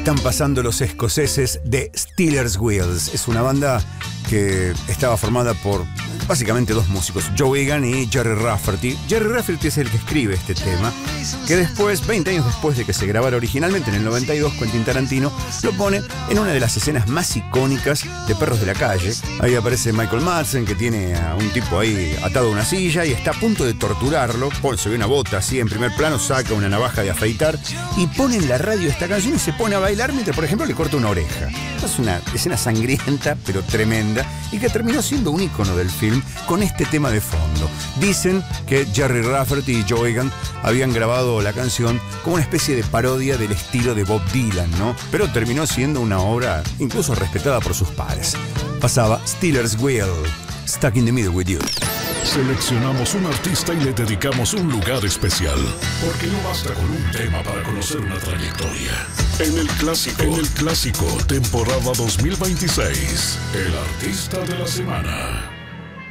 Están pasando los escoceses de Stealers Wheels. Es una banda que estaba formada por básicamente dos músicos, Joe Egan y Gerry Rafferty. Gerry Rafferty es el que escribe este tema, que después, 20 años después de que se grabara originalmente, en el 92, Quentin Tarantino lo pone en una de las escenas más icónicas de Perros de la Calle. Ahí aparece Michael Madsen, que tiene a un tipo ahí atado a una silla y está a punto de torturarlo. Paul se ve una bota así en primer plano, saca una navaja de afeitar y pone en la radio esta canción y se pone a bailar mientras, por ejemplo, le corta una oreja. Es una escena sangrienta, pero tremenda, y que terminó siendo un ícono del film con este tema de fondo. Dicen que Gerry Rafferty y Joe Egan habían grabado la canción como una especie de parodia del estilo de Bob Dylan, ¿no? Pero terminó siendo una obra incluso respetada por sus pares. Pasaba Stealers Wheel, Stuck in the Middle with You. Seleccionamos un artista y le dedicamos un lugar especial, porque no basta con un tema para conocer una trayectoria. En el clásico, temporada 2026, el artista de la semana.